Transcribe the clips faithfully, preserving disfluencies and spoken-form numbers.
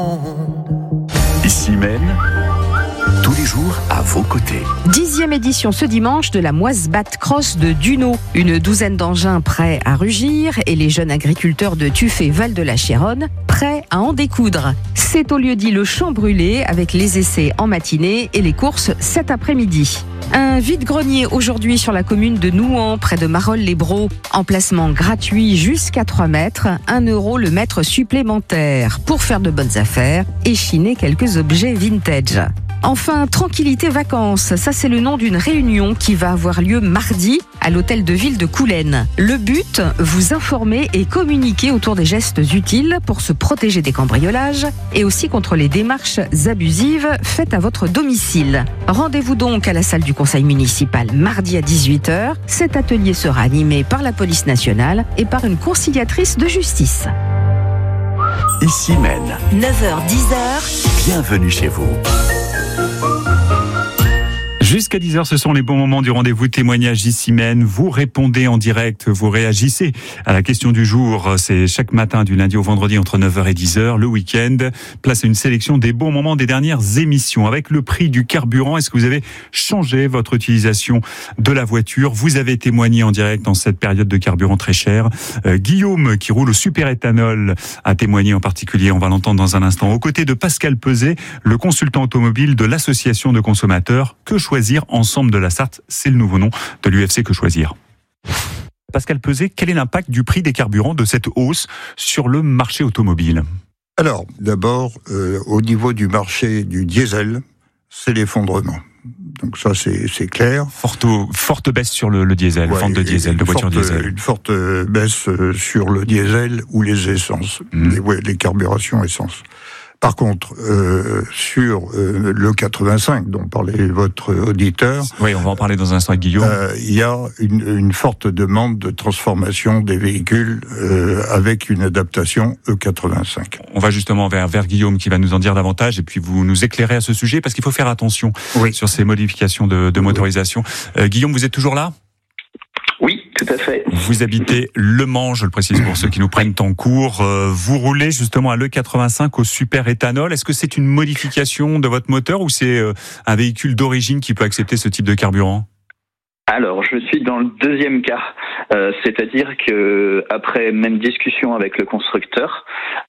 Ici Maine, tous les jours à vos côtés. Dixième édition ce dimanche de la Moise-Bat Cross de Duno. Une douzaine d'engins prêts à rugir et les jeunes agriculteurs de Tuffet Val de la Chéronne prêts à en découdre. C'est au lieu-dit le Champ Brûlé avec les essais en matinée et les courses cet après-midi. Un vide-grenier aujourd'hui sur la commune de Nouan, près de Marolles-les-Braaux. Emplacement gratuit jusqu'à trois mètres, un euro le mètre supplémentaire pour faire de bonnes affaires et chiner quelques objets vintage. Enfin, Tranquillité Vacances, ça c'est le nom d'une réunion qui va avoir lieu mardi à l'hôtel de ville de Coulennes. Le but, vous informer et communiquer autour des gestes utiles pour se protéger des cambriolages et aussi contre les démarches abusives faites à votre domicile. Rendez-vous donc à la salle du conseil municipal mardi à dix-huit heures. Cet atelier sera animé par la police nationale et par une conciliatrice de justice. Ici Maine, neuf heures dix heures. Bienvenue chez vous. Jusqu'à dix heures, ce sont les bons moments du rendez-vous témoignage d'Ici Maine. Vous répondez en direct, vous réagissez à la question du jour. C'est chaque matin du lundi au vendredi entre neuf heures et dix heures. Le week-end, place à une sélection des bons moments des dernières émissions. Avec le prix du carburant, est-ce que vous avez changé votre utilisation de la voiture? Vous avez témoigné en direct dans cette période de carburant très cher. Euh, Guillaume, qui roule au super-éthanol, a témoigné en particulier. On va l'entendre dans un instant. Aux côtés de Pascal Peuzet, le consultant automobile de l'association de consommateurs Que Choisir Ensemble de la Sarthe, c'est le nouveau nom de l'U F C Que Choisir. Pascal Peuzet, quel est l'impact du prix des carburants, de cette hausse sur le marché automobile? Alors, d'abord, euh, au niveau du marché du diesel, c'est l'effondrement. Donc ça, c'est, c'est clair. Forte, forte baisse sur le, le diesel, ouais, vente de diesel, de voitures diesel. Une forte baisse sur le diesel ou les essences, mmh. les, ouais, les carburations essences. Par contre, euh, sur euh, le quatre-vingt-cinq dont parlait votre auditeur... Oui, on va en parler dans un instant avec Guillaume. Euh, il y a une, une forte demande de transformation des véhicules euh, avec une adaptation E quatre-vingt-cinq. On va justement vers, vers Guillaume qui va nous en dire davantage et puis vous nous éclairez à ce sujet parce qu'il faut faire attention oui. sur ces modifications de, de motorisation. Oui. Euh, Guillaume, vous êtes toujours là ? Oui, tout à fait. Vous habitez Le Mans, je le précise pour ceux qui nous prennent en cours. Vous roulez justement à l'E quatre-vingt-cinq au super-éthanol. Est-ce que c'est une modification de votre moteur ou c'est un véhicule d'origine qui peut accepter ce type de carburant ? Alors, je suis dans le deuxième cas, euh, c'est-à-dire que après même discussion avec le constructeur,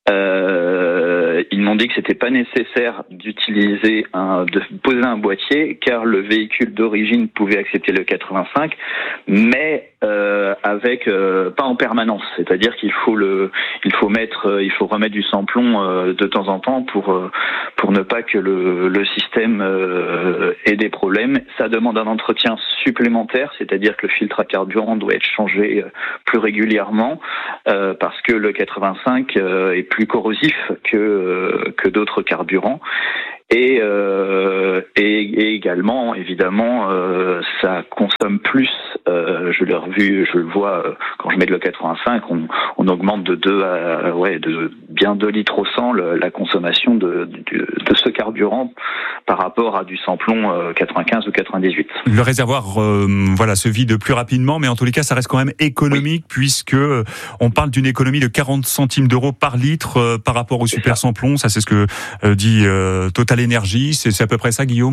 euh, ils m'ont dit que c'était pas nécessaire d'utiliser un, de poser un boîtier, car le véhicule d'origine pouvait accepter le quatre-vingt-cinq, mais euh, avec euh, pas en permanence, c'est-à-dire qu'il faut le, il faut mettre, euh, il faut remettre du samplon euh, de temps en temps pour euh, pour ne pas que le, le système euh, ait des problèmes. Ça demande un entretien supplémentaire, c'est-à-dire que le filtre à carburant doit être changé plus régulièrement euh, parce que le quatre-vingt-cinq euh, est plus corrosif que euh, que d'autres carburants. Et, euh, et, et également, évidemment, euh, ça consomme plus. Euh, je l'ai revu, je le vois euh, quand je mets de le quatre-vingt-cinq, on, on augmente de deux à ouais, de bien deux litres au cent le, la consommation de, de, de ce carburant par rapport à du samplon euh, quatre-vingt-quinze ou quatre-vingt-dix-huit. Le réservoir, euh, voilà, se vide plus rapidement, mais en tous les cas, ça reste quand même économique oui. puisque euh, on parle d'une économie de quarante centimes d'euros par litre euh, par rapport au super samplon. Ça, c'est ce que euh, dit euh, Total Énergie. C'est, c'est à peu près ça, Guillaume ?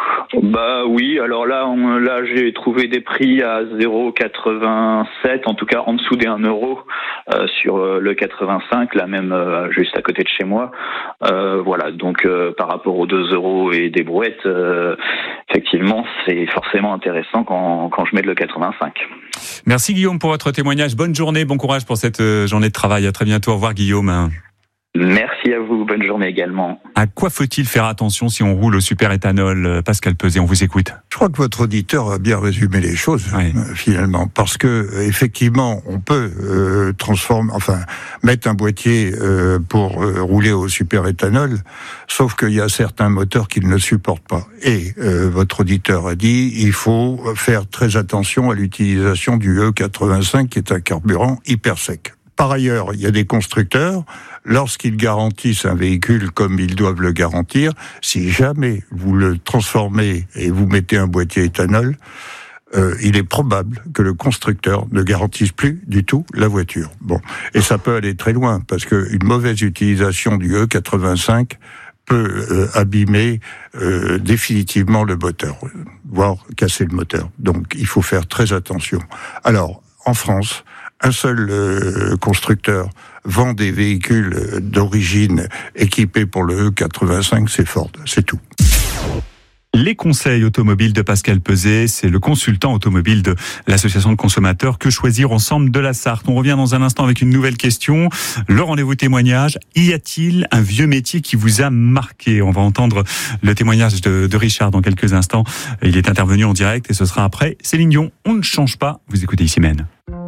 Bah oui, alors là, on, là j'ai trouvé des prix à zéro virgule quatre-vingt-sept, en tout cas en dessous des un euro euh, sur euh, le quatre-vingt-cinq, là même euh, juste à côté de chez moi. Euh, voilà, donc euh, par rapport aux deux euros et des brouettes, euh, effectivement, c'est forcément intéressant quand, quand je mets de le quatre-vingt-cinq. Merci Guillaume pour votre témoignage. Bonne journée, bon courage pour cette euh, journée de travail. À très bientôt. Au revoir Guillaume. Merci à vous, bonne journée également. À quoi faut-il faire attention si on roule au super-éthanol ? Pascal Peuzet, on vous écoute. Je crois que votre auditeur a bien résumé les choses, oui. euh, finalement, parce que euh, effectivement, on peut euh, transformer, enfin, mettre un boîtier euh, pour euh, rouler au super-éthanol, sauf qu'il y a certains moteurs qui ne le supportent pas. Et euh, votre auditeur a dit, il faut faire très attention à l'utilisation du E quatre-vingt-cinq, qui est un carburant hyper sec. Par ailleurs, il y a des constructeurs, lorsqu'ils garantissent un véhicule comme ils doivent le garantir, si jamais vous le transformez et vous mettez un boîtier éthanol, euh, il est probable que le constructeur ne garantisse plus du tout la voiture. Bon, et ça peut aller très loin, parce qu'une mauvaise utilisation du E quatre-vingt-cinq peut euh, abîmer euh, définitivement le moteur, voire casser le moteur. Donc il faut faire très attention. Alors, en France, un seul euh, constructeur vend des véhicules d'origine équipés pour le E quatre-vingt-cinq, c'est Ford, c'est tout. Les conseils automobiles de Pascal Peset, c'est le consultant automobile de l'association de consommateurs Que Choisir Ensemble de la Sarthe. On revient dans un instant avec une nouvelle question. Le rendez-vous témoignage, y a-t-il un vieux métier qui vous a marqué? On va entendre le témoignage de, de Richard dans quelques instants. Il est intervenu en direct et ce sera après Céline Dion. On ne change pas. Vous écoutez ici même.